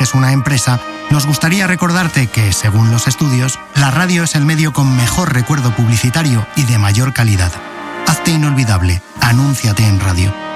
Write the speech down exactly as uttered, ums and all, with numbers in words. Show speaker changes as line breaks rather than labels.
diriges una empresa, nos gustaría recordarte que, según los estudios, la radio es el medio con mejor recuerdo publicitario y de mayor calidad. Hazte inolvidable. Anúnciate en radio.